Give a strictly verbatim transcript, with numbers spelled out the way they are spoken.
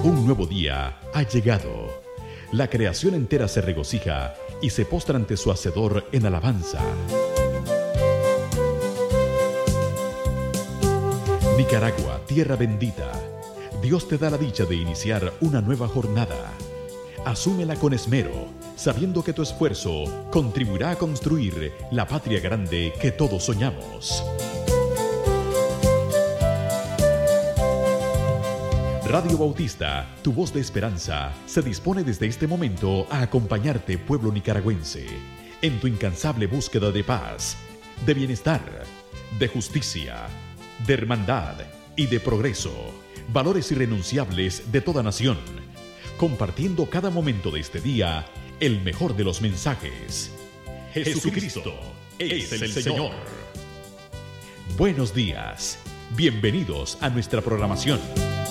Un nuevo día ha llegado. La creación entera se regocija y se postra ante su Hacedor en alabanza. Nicaragua, tierra bendita, Dios te da la dicha de iniciar una nueva jornada. Asúmela con esmero, sabiendo que tu esfuerzo contribuirá a construir la patria grande que todos soñamos. Radio Bautista, tu voz de esperanza, se dispone desde este momento a acompañarte, pueblo nicaragüense, en tu incansable búsqueda de paz, de bienestar, de justicia, de hermandad y de progreso, valores irrenunciables de toda nación, compartiendo cada momento de este día el mejor de los mensajes. Jesucristo es el Señor. Buenos días, bienvenidos a nuestra programación.